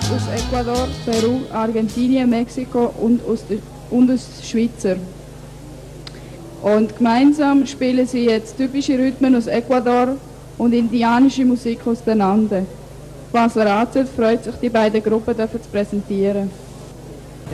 aus Ecuador, Peru, Argentinien, Mexiko und aus Schweizer. Und gemeinsam spielen sie jetzt typische Rhythmen aus Ecuador und indianische Musik aus den Anden. Basel Ratzelt freut sich, die beiden Gruppen zu präsentieren.